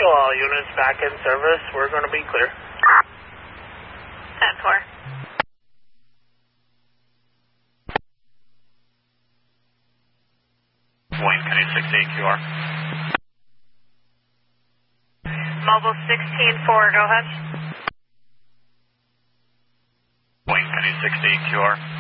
Show all units back in service. We're going to be clear. 10-4. Wayne County 68 QR. Mobile 16-4, go ahead. Wayne County 68 QR.